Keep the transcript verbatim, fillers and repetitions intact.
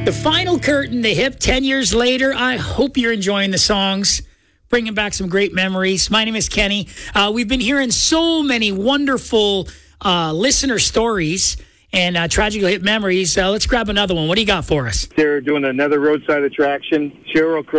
The final curtain, the hip, ten years later. I hope you're enjoying the songs, bringing back some great memories. My name is Kenny. Uh, we've been hearing so many wonderful uh, listener stories and uh, tragical hip memories. Uh, let's grab another one. What do you got for us? They're doing another roadside attraction. Cheryl